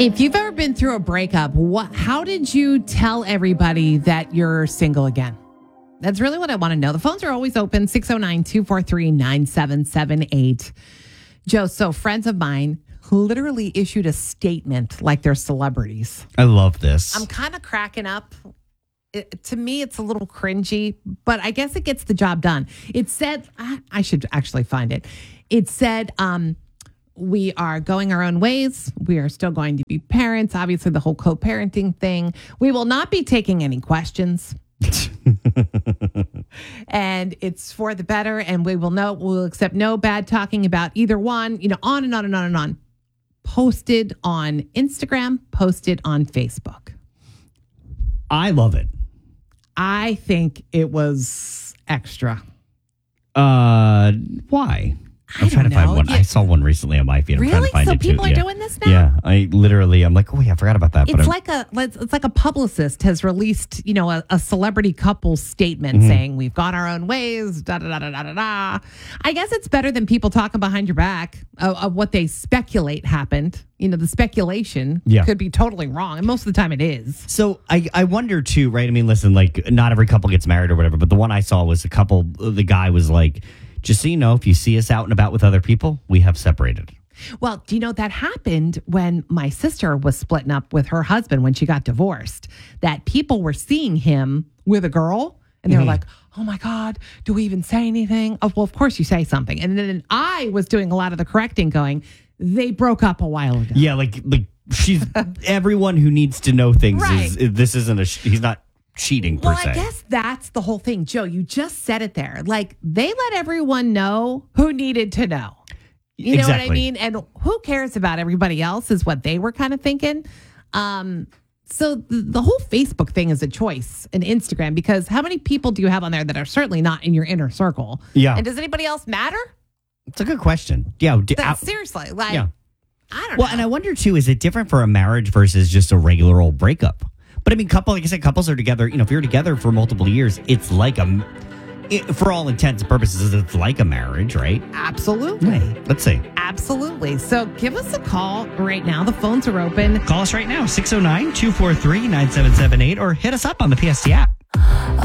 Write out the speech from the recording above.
If you've ever been through a breakup, how did you tell everybody that you're single again? That's really what I want to know. The phones are always open, 609-243-9778. Joe, so friends of mine literally issued a statement like they're celebrities. I love this. I'm kind of cracking up. To me, it's a little cringy, but I guess it gets the job done. It said, I should actually find it. It said, we are going our own ways. We are still going to be parents. Obviously, the whole co-parenting thing. We will not be taking any questions. And it's for the better. And we'll accept no bad talking about either one, on and on and on and on. Posted on Instagram, posted on Facebook. I love it. I think it was extra. Why? I'm trying to find one. I saw one recently on my feed. I'm trying to find so it too. People are doing this now? Yeah. I'm like, oh, yeah, I forgot about that. It's like a publicist has released, a celebrity couple statement saying we've gone our own ways, da da da da da da da. I guess it's better than people talking behind your back of what they speculate happened. The speculation could be totally wrong, and most of the time it is. So I wonder too, right? I mean, listen, like not every couple gets married or whatever, but the one I saw was a couple. The guy was like, just so you know, if you see us out and about with other people, we have separated. Well, do you know that happened when my sister was splitting up with her husband when she got divorced? That people were seeing him with a girl and they were like, oh my God, do we even say anything? Oh, well, of course you say something. And then I was doing a lot of the correcting going, they broke up a while ago. Yeah, like she's everyone who needs to know things this isn't he's not cheating per se. Well, I guess that's the whole thing. Joe, you just said it there. Like, they let everyone know who needed to know. You know what I mean? And who cares about everybody else is what they were kind of thinking. So the whole Facebook thing is a choice, and Instagram, because how many people do you have on there that are certainly not in your inner circle? Yeah. And does anybody else matter? It's a good question. Yeah. Seriously. I don't know. Well, and I wonder, too, is it different for a marriage versus just a regular old breakup? But I mean, like I said, couples are together. If you're together for multiple years, it's like for all intents and purposes, it's like a marriage, right? Absolutely. Let's see. Absolutely. So give us a call right now. The phones are open. Call us right now, 609-243-9778, or hit us up on the PST app.